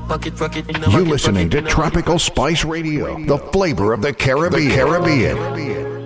You're listening to Tropical Spice Radio, the flavor of the Caribbean.